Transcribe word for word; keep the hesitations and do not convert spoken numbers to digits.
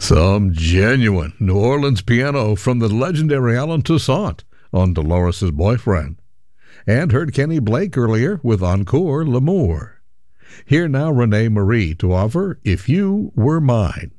Some genuine New Orleans piano from the legendary Alan Toussaint on Dolores' Boyfriend. And heard Kenny Blake earlier with Encore L'Amour. Here now Renee Marie to offer If You Were Mine.